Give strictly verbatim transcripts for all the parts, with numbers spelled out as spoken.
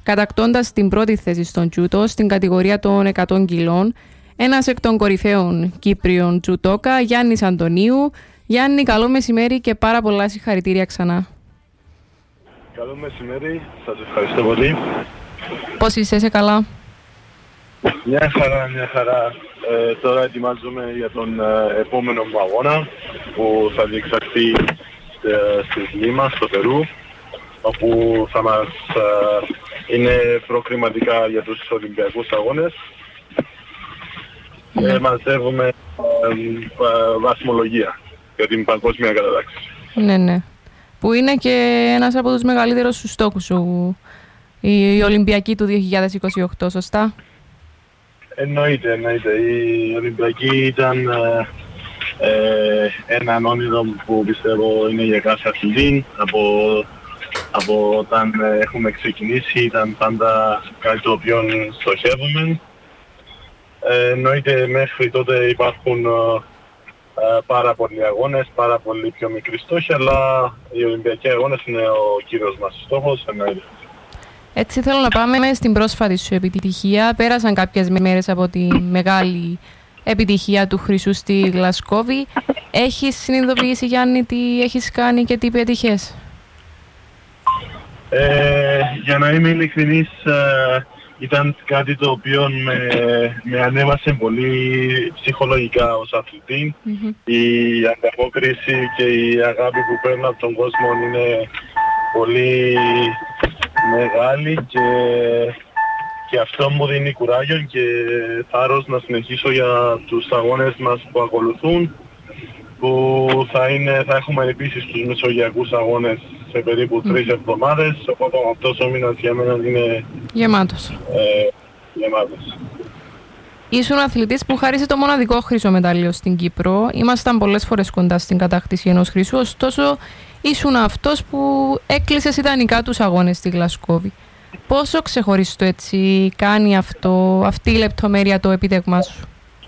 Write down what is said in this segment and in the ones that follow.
κατακτώντας την πρώτη θέση στον τζούτο στην κατηγορία των εκατό κιλών. Ένας εκ των κορυφαίων Κύπριων τζουτόκα, Γιάννης Αντωνίου. Γιάννη, καλό μεσημέρι και πάρα πολλά συγχαρητήρια ξανά. Καλό μεσημέρι, σας ευχαριστώ πολύ. Πώς είσαι, είσαι καλά? Μια χαρά, μια χαρά. Ε, τώρα ετοιμάζομαι για τον ε, επόμενο μου αγώνα που θα διεξαχθεί ε, στη Λίμα, στο Περού, όπου θα μας ε, είναι προκριματικά για τους Ολυμπιακούς Αγώνες. Ναι. Ε, μαζεύουμε ε, ε, βαθμολογία για την παγκόσμια κατάταξη. Ναι, ναι. Που είναι και ένας από τους μεγαλύτερους σου στόχους σου, η, η Ολυμπιακή του δύο χιλιάδες είκοσι οκτώ, σωστά? Εννοείται, εννοείται. Η Ολυμπιακή ήταν ε, ε, έναν όνειρο που πιστεύω είναι για κάθε αθλητή. Από, από όταν έχουμε ξεκινήσει ήταν πάντα κάτι το οποίο στοχεύουμε. Ε, εννοείται μέχρι τότε υπάρχουν ε, πάρα πολλοί αγώνες, πάρα πολλοί πιο μικροί στόχοι, αλλά οι Ολυμπιακοί αγώνες είναι ο κύριος μας στόχος, εννοείται. Έτσι θέλω να πάμε στην πρόσφατη σου επιτυχία. Πέρασαν κάποιες μέρες από τη μεγάλη επιτυχία του χρυσού στη Γλασκόβη. Έχεις συνειδητοποιήσει, Γιάννη, τι έχεις κάνει και τι πετύχες? Ε, για να είμαι ειλικρινής, ε, ήταν κάτι το οποίο με, με ανέβασε πολύ ψυχολογικά ως αθλητή. Mm-hmm. Η ανταπόκριση και η αγάπη που παίρνω από τον κόσμο είναι πολύ μεγάλη και, και αυτό μου δίνει κουράγιο και θάρρος να συνεχίσω για τους αγώνες μας που ακολουθούν, που θα, είναι, θα έχουμε επίσης τους μεσογειακούς αγώνες σε περίπου τρεις mm. εβδομάδες, οπότε αυτός ο μήνας για μένα είναι γεμάτος. Ε, γεμάτος. Ήσουν αθλητής που χάρισε το μοναδικό χρυσό μετάλλιο στην Κύπρο. Ήμασταν πολλές φορές κοντά στην κατάκτηση ενός χρυσού, ωστόσο ήσουν αυτός που έκλεισες ιδανικά τους αγώνες στη Γλασκόβη. Πόσο ξεχωριστό έτσι κάνει αυτό, αυτή η λεπτομέρεια το επίτευγμά σου?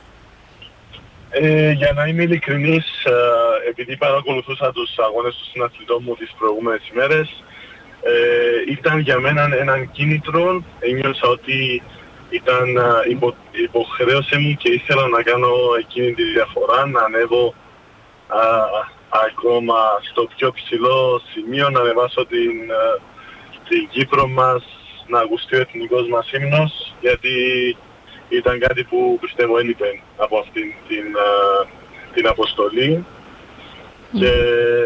Ε, για να είμαι ειλικρινής, ε, επειδή παρακολουθούσα τους αγώνες του συναθλητών μου τις προηγούμενες ημέρες, ε, ήταν για μένα έναν κίνητρο. Ένιωσα ότι ήταν υπο, υποχρέωση μου και ήθελα να κάνω εκείνη τη διαφορά, να ανέβω α, ακόμα στο πιο ψηλό σημείο, να ανεβάσω την, την Κύπρο μας, να ακουστεί ο εθνικός μας ύμνος, γιατί ήταν κάτι που πιστεύω έλειπε από αυτήν την, την αποστολή mm. και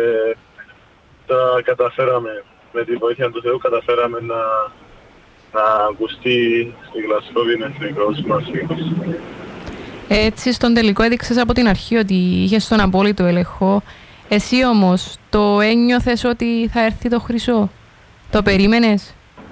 τα καταφέραμε, με τη βοήθεια του Θεού καταφέραμε να, να ακουστεί στη Γλασκόβη ο εθνικός μας ύμνος. Έτσι στον τελικό έδειξες από την αρχή ότι είχες τον απόλυτο έλεγχο. Εσύ όμως το ένιωθες ότι θα έρθει το χρυσό? Το περίμενες?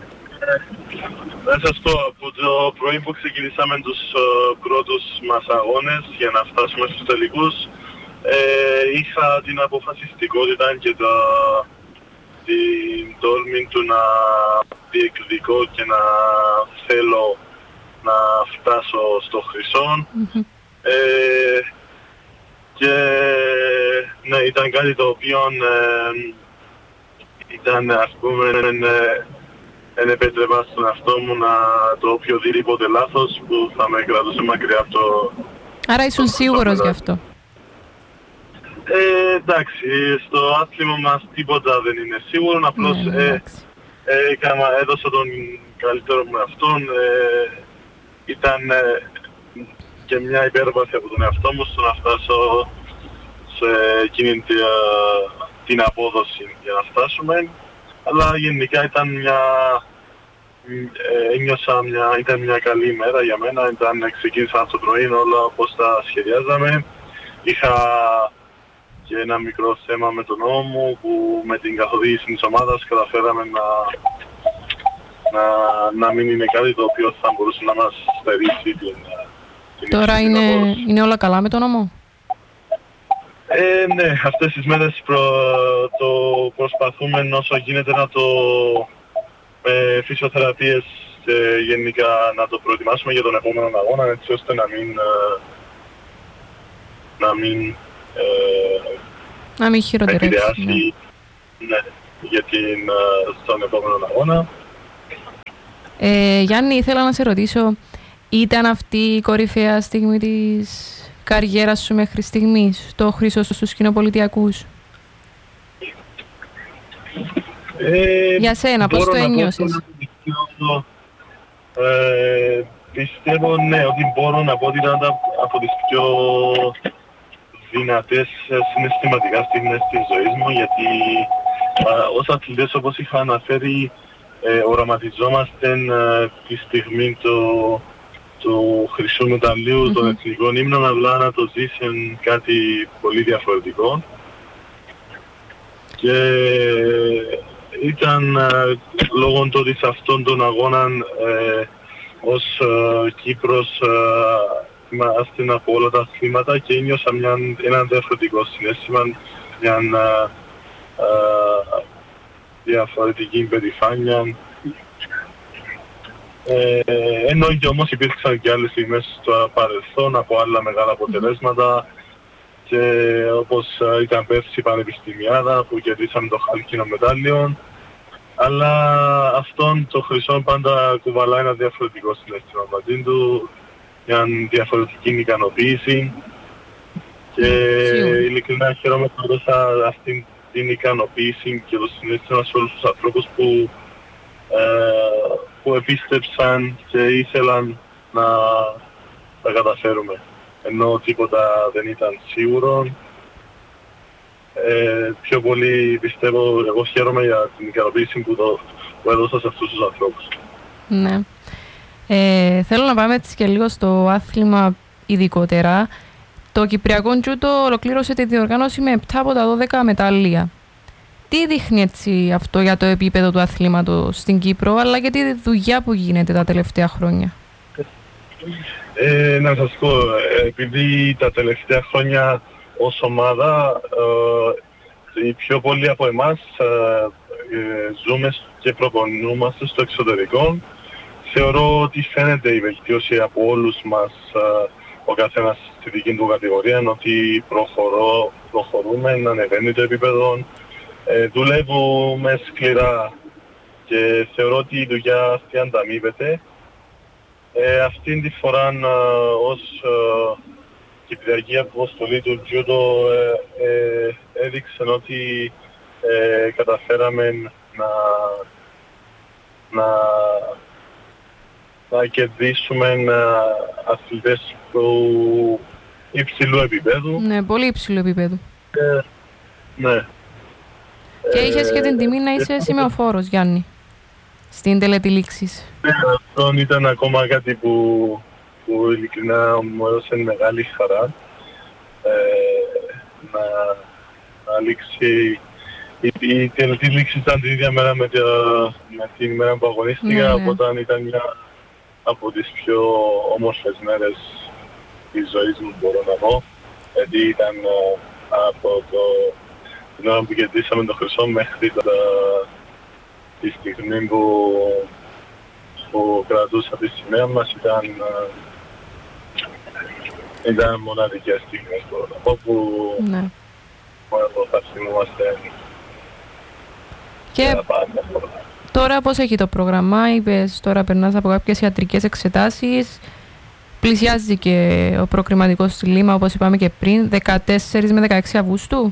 Να σας πω, από το πρωί που ξεκινήσαμε τους uh, πρώτους μας αγώνες για να φτάσουμε στους τελικούς, ε, είχα την αποφασιστικότητα και το, την τόλμη του να διεκδικώ και να θέλω να φτάσω στο χρυσό. Mm-hmm. Ε, και ναι, ήταν κάτι το οποίο ε, ήταν, ας πούμε, ε, δεν επέτρεπα στον εαυτό μου να το οποιοδήποτε λάθος που θα με κρατούσε μακριά από το... Άρα ήσουν σίγουρος γι' αυτό? Ε, εντάξει, στο άθλημα μας τίποτα δεν είναι σίγουρο, απλώς ναι, ε, ε, έκανα, έδωσα τον καλύτερο μου εαυτόν, ε, ήταν ε, και μια υπέρβαση από τον εαυτό μου στο να φτάσω σε εκείνη τη, την απόδοση για να φτάσουμε. Αλλά γενικά ήταν μια, ε, ένιωσα μια, ήταν μια καλή ημέρα για μένα, ήταν, ξεκίνησα το πρωί όλα όπως τα σχεδιάζαμε. Είχα και ένα μικρό θέμα με τον νόμο μου που με την καθοδήγηση της ομάδας καταφέραμε να, να, να μην είναι κάτι το οποίο θα μπορούσε να μας στερήσει την, την Τώρα είναι, είναι όλα καλά με τον νόμο? Ε, ναι, αυτές τις μέρες προ, το προσπαθούμε όσο γίνεται να το με φυσιοθεραπείες και γενικά να το προετοιμάσουμε για τον επόμενο αγώνα, έτσι ώστε να μην να μην ε, να μην χειροτερεύσει, ναι. Ναι, για την, στον επόμενο αγώνα. Ε, Γιάννη, ήθελα να σε ρωτήσω, ήταν αυτή η κορυφαία στιγμή της καριέρας σου μέχρι στιγμής, το Χρυσός στους Κοινοπολιτιακούς? Ε, Για σένα, πώς το ένιωσες? Ε, πιστεύω, ναι, ότι μπορώ να πω ότι ήταν από τις πιο δυνατές συναισθηματικά στιγμές της ζωής μου, γιατί α, ως αθλητές, όπως είχα αναφέρει, ε, οραματιζόμαστε ε, τη στιγμή του, του χρυσού μεταλλίου, mm-hmm. των εθνικών ύμνων, αλλά να το ζήσει κάτι πολύ διαφορετικό. Και ήταν ε, λόγω του ότι σε αυτόν τον αγώνα ε, ως ε, Κύπρος ε, είμαστε από όλα τα αθλήματα και ένιωσα μια, ένα διαφορετικό συναίσθημα, μια ε, ε, διαφορετική υπερηφάνεια. Ε, εννοείται όμως υπήρξαν και άλλες στιγμές στο παρελθόν από άλλα μεγάλα αποτελέσματα και όπως ήταν πέρσι η Πανεπιστημιάδα που κερδίσαμε το χάλκινο μετάλλιο, αλλά αυτόν το χρυσό πάντα κουβαλάει ένα διαφορετικό συναίσθημα μαζί του, μια διαφορετική ικανοποίηση και ειλικρινά χαίρομαι που έδωσα αυτή την ικανοποίηση και το συναίσθημα σε όλους τους ανθρώπους που, ε, που επίστεψαν και ήθελαν να τα καταφέρουμε. Ενώ τίποτα δεν ήταν σίγουρο. Ε, πιο πολύ πιστεύω, εγώ χαίρομαι για την ικανοποίηση που, το, που έδωσα σε αυτούς τους ανθρώπους. Ναι. Ε, θέλω να πάμε έτσι και λίγο στο άθλημα ειδικότερα. Το Κυπριακό Τζούντο ολοκλήρωσε τη διοργάνωση με επτά από τα δώδεκα μετάλλια. Τι δείχνει έτσι αυτό για το επίπεδο του αθλήματος στην Κύπρο, αλλά και τη δουλειά που γίνεται τα τελευταία χρόνια? Ε, να σας πω, επειδή τα τελευταία χρόνια ως ομάδα ε, οι πιο πολλοί από εμάς ε, ε, ζούμε και προπονούμαστε στο εξωτερικό, θεωρώ ότι φαίνεται η βελτίωση από όλους μας, ε, ο καθένας στη δική του κατηγορία, ότι προχωρώ, προχωρούμε, να ανεβαίνει το επίπεδο, ε, δουλεύουμε σκληρά και θεωρώ ότι η δουλειά αυτή ανταμείβεται. Ε, αυτήν τη φορά ε, ως ε, Κυπριακή Αποστολή του Τζούντο ε, ε, έδειξε ότι ε, καταφέραμε να, να, να κερδίσουμε ε, αθλητές του υψηλού επίπεδου. Ναι, πολύ υψηλού επίπεδου. Ε, ναι. Και είχες και την τιμή να είσαι σημεοφόρος, Γιάννη, στην τελετηλήξης. Ναι, αυτό ήταν ακόμα κάτι που, που ειλικρινά μου έδωσε μεγάλη χαρά. Ε, να, να λήξει, η, η τελετηλήξη ήταν την ίδια μέρα με, με την ημέρα που αγωνίστηκα, ναι, ναι. Οπότε ήταν μια από τις πιο όμορφες μέρες της ζωής μου, μπορώ να πω. Γιατί ήταν ε, από το, την ώρα που κερδίσαμε το χρυσό μέχρι το, τη στιγμή που, που κρατούσα τη σημαία μας, ήταν, ήταν μοναδικές στιγμές, μπορώ να πω, που ναι. θα θυμόμαστε. Και τώρα πώς έχει το πρόγραμμα? Είπες τώρα περνάς από κάποιες ιατρικές εξετάσεις, πλησιάζει και ο προκριματικός στη Λίμα, όπως είπαμε και πριν, δεκατέσσερις με δεκαέξι Αυγούστου.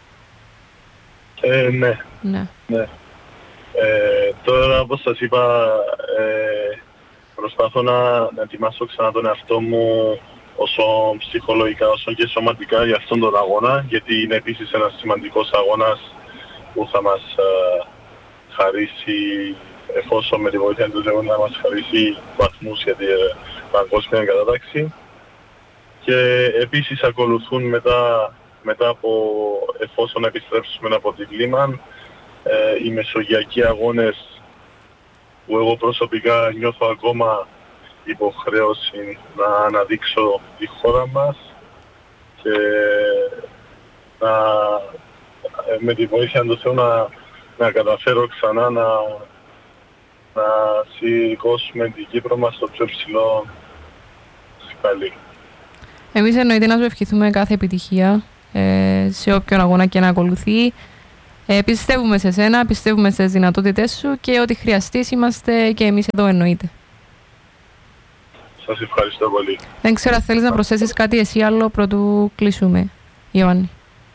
Ε, ναι. ναι. ναι. Ε, τώρα, όπως σας είπα, ε, προσπαθώ να, να ετοιμάσω ξανά τον εαυτό μου όσο ψυχολογικά όσο και σωματικά για αυτόν τον αγώνα, γιατί είναι επίσης ένας σημαντικός αγώνας που θα μας ε, χαρίσει, εφόσον με τη βοήθεια του Θεού να μας χαρίσει βαθμούς για την ε, παγκόσμια κατάταξη. Και επίσης ακολουθούν μετά, μετά από, εφόσον επιστρέψουμε από τη Λίμα, Ε, οι μεσογειακοί αγώνες που εγώ προσωπικά νιώθω ακόμα υποχρέωση να αναδείξω τη χώρα μας και να, με τη βοήθεια του Θεού να, να καταφέρω ξανά να, να σηκώσουμε την Κύπρο μας στο πιο ψηλό σκαλί. Εμείς εννοείται να σου ευχηθούμε κάθε επιτυχία ε, σε όποιον αγώνα και να ακολουθεί. Ε, πιστεύουμε σε σένα, πιστεύουμε στις δυνατότητες σου και ό,τι χρειαστείς είμαστε και εμείς εδώ εννοείται. Σας ευχαριστώ πολύ. Δεν ξέρω αν θέλεις να προσθέσεις κάτι εσύ άλλο πρωτού κλείσουμε, Ιωάννη.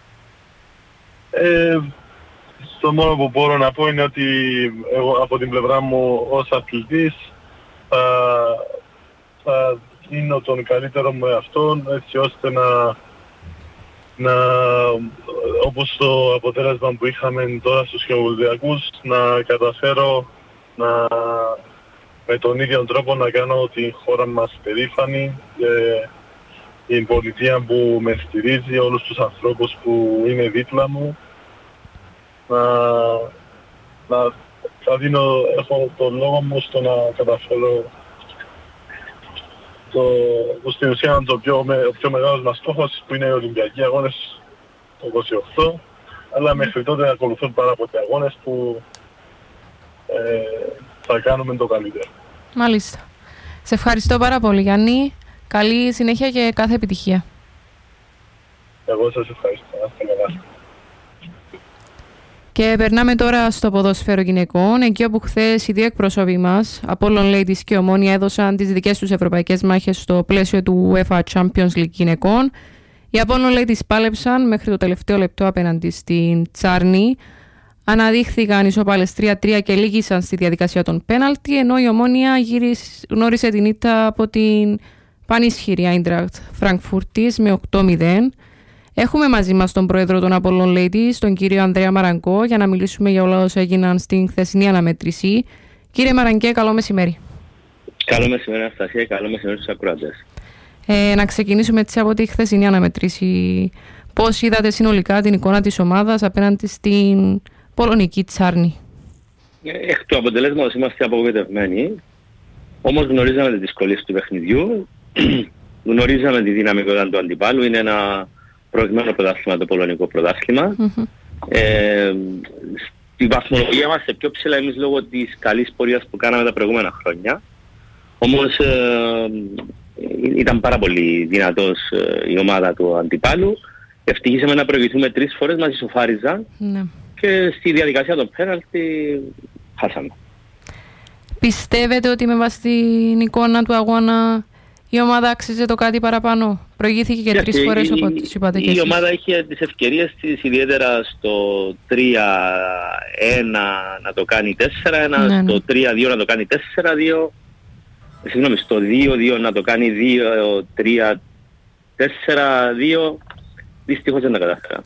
Ε, το μόνο που μπορώ να πω είναι ότι εγώ από την πλευρά μου ως αθλητής θα, θα γίνω τον καλύτερο μου εαυτόν έτσι ώστε να, να όπως το αποτέλεσμα που είχαμε τώρα στους κοινοβουλευτικούς να καταφέρω να με τον ίδιο τρόπο να κάνω τη χώρα μας περήφανη και την πολιτεία που με στηρίζει, όλους τους ανθρώπους που είναι δίπλα μου. Να, να θα δίνω, έχω τον λόγο μου στο να καταφέρω το, το στην ουσία το πιο, ο πιο μεγάλος μας στόχος που είναι οι Ολυμπιακοί Αγώνες το είκοσι οκτώ, αλλά μέχρι τότε ακολουθούν πάρα πολλοί αγώνες που ε, θα κάνουμε το καλύτερο. Μάλιστα. Σε ευχαριστώ πάρα πολύ, Γιάννη. Καλή συνέχεια και κάθε επιτυχία. Εγώ σας ευχαριστώ. Και περνάμε τώρα στο ποδόσφαιρο γυναικών, εκεί όπου χθες οι δύο εκπρόσωποι μας, Apollon Ladies και Ομόνοια, έδωσαν τις δικές τους ευρωπαϊκές μάχες στο πλαίσιο του UEFA Champions League γυναικών. Οι Apollon Ladies πάλεψαν μέχρι το τελευταίο λεπτό απέναντι στην Τσάρνη. Αναδείχθηκαν ισοπάλες τρία τρία και λύγησαν στη διαδικασία των πέναλτι, ενώ η Ομόνοια γνώρισε την ήττα από την πανίσχυρη Eintracht Φραγκφούρτης με οκτώ μηδέν. Έχουμε μαζί μας τον πρόεδρο των Apollon Ladies, τον κύριο Ανδρέα Μαραγκό, για να μιλήσουμε για όλα όσα έγιναν στην χθεσινή αναμέτρηση. Κύριε Μαραγκέ, καλό μεσημέρι. Καλό μεσημέρι, Αναστασία, καλό μεσημέρι στους ακροατές. Ε, να ξεκινήσουμε έτσι από τη χθεσινή αναμέτρηση. Πώς είδατε συνολικά την εικόνα της ομάδας απέναντι στην πολωνική Τσάρνη? Εκ του αποτελέσματος είμαστε απογοητευμένοι, όμως γνωρίζαμε τις δυσκολίες του παιχνιδιού, γνωρίζαμε τη δυναμικότητα του αντιπάλου, είναι ένα προηγμένο πρωτάθλημα, το πολωνικό πρωτάθλημα. Mm-hmm. Ε, στη βαθμολογία είμαστε πιο ψηλά εμείς λόγω της καλής πορείας που κάναμε τα προηγούμενα χρόνια. Όμως ε, ήταν πάρα πολύ δυνατός ε, η ομάδα του αντιπάλου. Ευτυχήσαμε να προηγηθούμε τρεις φορές, μας ισοφάριζαν mm-hmm. και στη διαδικασία των πέναλτι χάσαμε. Πιστεύετε ότι με βάση την εικόνα του αγώνα η ομάδα άξιζε το κάτι παραπάνω? Προηγήθηκε και τρεις φορές όπως είπατε και εσείς. Η ομάδα είχε τις ευκαιρίες της, ιδιαίτερα στο τρία ένα να το κάνει τέσσερα ένα, ναι, ναι. στο τρία δύο να το κάνει τέσσερα δύο, συγγνώμη, στο δύο δύο να το κάνει δύο τρία τέσσερα δύο, δυστυχώς δεν τα κατάφερα.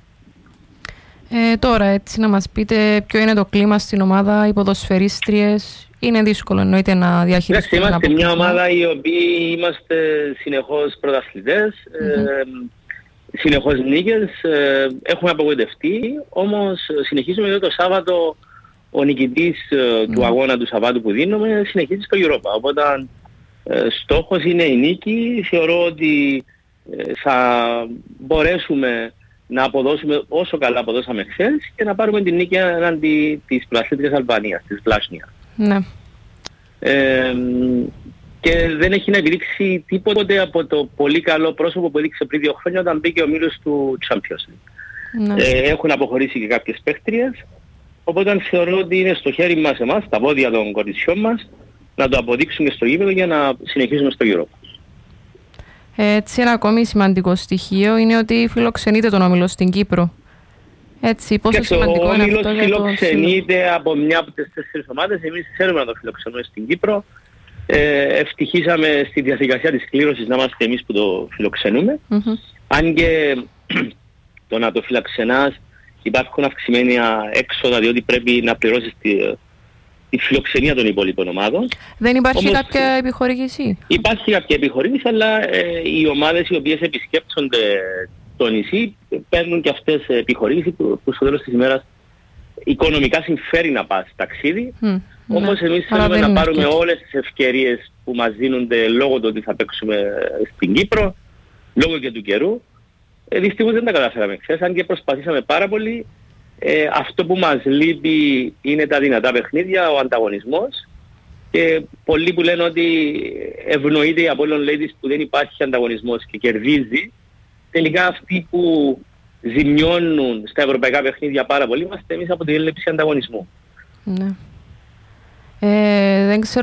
Ε, τώρα έτσι να μας πείτε ποιο είναι το κλίμα στην ομάδα, οι ποδοσφαιρίστριες? Είναι δύσκολο εννοείται να διαχειριστούμε. Είμαστε μια ομάδα οι οποίοι είμαστε συνεχώς πρωταθλητές, mm-hmm. ε, συνεχώς νίκες, ε, έχουμε απογοητευτεί, όμως συνεχίζουμε εδώ το Σάββατο ο νικητής ε, mm. του αγώνα του Σαββάτου που δίνουμε συνεχίζει στο Europa. Οπότε ε, στόχος είναι η νίκη, θεωρώ ότι ε, θα μπορέσουμε να αποδώσουμε όσο καλά αποδώσαμε χθες και να πάρουμε την νίκη εναντί της πρωταθλήτριας Αλβανίας, της Βλάσνια. Ναι. Ε, και δεν έχει να επιδείξει τίποτε από το πολύ καλό πρόσωπο που έδειξε πριν δύο χρόνια όταν μπήκε ο μήλος του Champions League. Ναι. Ε, έχουν αποχωρήσει και κάποιες παίχτριες, οπότε θεωρώ ότι είναι στο χέρι μας εμάς, τα πόδια των κοριτσιών μας, να το αποδείξουν και στο γήπεδο για να συνεχίσουμε στο Europa. Έτσι, ένα ακόμη σημαντικό στοιχείο είναι ότι φιλοξενείται τον όμιλο στην Κύπρο. Έτσι, πόσο σημαντικό είναι αυτό για το... Ο όμιλος φιλοξενείται από μια από τις τέσσερις ομάδες, εμείς θέλουμε να το φιλοξενούμε στην Κύπρο. Ε, ευτυχήσαμε στη διαδικασία της κλήρωσης να είμαστε εμείς που το φιλοξενούμε. Mm-hmm. Αν και το να το φιλοξενάς υπάρχουν αυξημένα έξοδα, διότι πρέπει να πληρώσεις τη, τη φιλοξενία των υπόλοιπων ομάδων. Δεν υπάρχει όμως κάποια επιχορήγηση? Υπάρχει κάποια επιχορήγηση, αλλά ε, οι ομάδες οι οποίες επισκέπτονται το νησί παίρνουν και αυτές επιχορήγηση που, που στο τέλος της ημέρας οικονομικά συμφέρει να πας ταξίδι. Mm, όμως ναι. εμείς θέλουμε να πάρουμε και όλες τις ευκαιρίες που μας δίνονται λόγω του ότι θα παίξουμε στην Κύπρο, λόγω και του καιρού. Ε, δυστυχώς δεν τα καταφέραμε χθες, αν και προσπαθήσαμε πάρα πολύ. Ε, αυτό που μας λείπει είναι τα δυνατά παιχνίδια, ο ανταγωνισμός. Και πολλοί που λένε ότι ευνοείται η Apollon Ladies που δεν υπάρχει ανταγωνισμός και κερδίζει. Τελικά αυτοί που ζημιώνουν στα ευρωπαϊκά παιχνίδια πάρα πολύ είμαστε εμείς από την έλλειψη ανταγωνισμού. Ναι. Ε, δεν ξέρω